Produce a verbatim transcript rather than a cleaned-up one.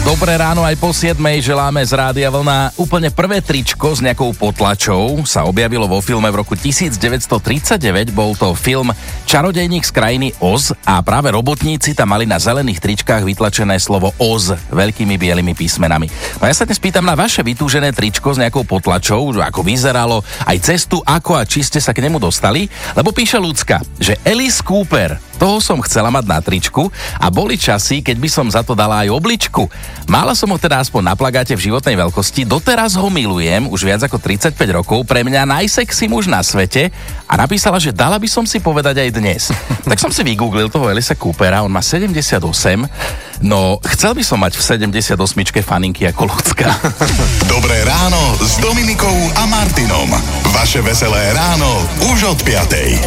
Dobré ráno aj po siedmej želáme z Rádia Vlna. Úplne prvé tričko s nejakou potlačou sa objavilo vo filme v roku devätnásťtridsaťdeväť. Bol to film Čarodejník z krajiny Oz a práve robotníci tam mali na zelených tričkách vytlačené slovo Oz veľkými bielými písmenami. No ja sa dnes pýtam na vaše vytúžené tričko s nejakou potlačou, ako vyzeralo, aj cestu, ako a či ste sa k nemu dostali, lebo píše Ľudská, že Alice Cooper, toho som chcela mať na tričku a boli časy, keď by som za to dala aj obličku. Mala som ho teda aspoň na plagáte v životnej veľkosti, doteraz ho milujem, už viac ako tridsaťpäť rokov, pre mňa najsexy muž na svete a napísala, že dala by som si povedať aj dnes. Tak som si vygooglil toho Alice Coopera, on má sedemdesiatosem, no chcel by som mať v sedemdesiatosmičke faninky ako Ľudská. Dobré ráno s Dominikou a Martinom. Vaše veselé ráno už od piatej.